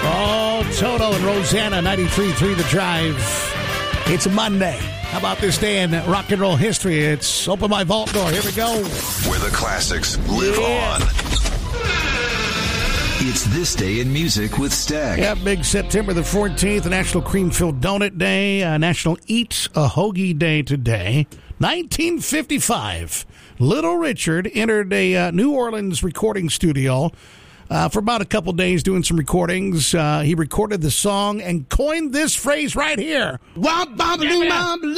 Oh, Toto and Rosanna, 93.3 The Drive. It's Monday. How about this day in rock and roll history? It's Open My Vault Door. Here we go. Where the classics live on. It's This Day in Music with Stack. Yeah, big September the 14th, National Cream-Filled Donut Day, National Eat a Hoagie Day today. 1955, Little Richard entered a New Orleans recording studio for about a couple days doing some recordings. He recorded the song and coined this phrase right here.